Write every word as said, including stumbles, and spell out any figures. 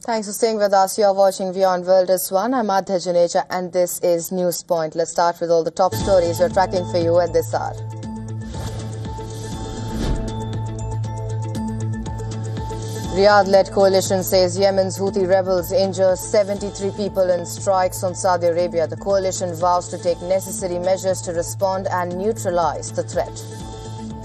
Thanks for staying with us. You're watching Beyond World is One. I'm Adhya Juneja and this is News Point. Let's start with all the top stories we're tracking for you at this hour. Riyadh-led coalition says Yemen's Houthi rebels injure seventy-three people in strikes on Saudi Arabia. The coalition vows to take necessary measures to respond and neutralize the threat.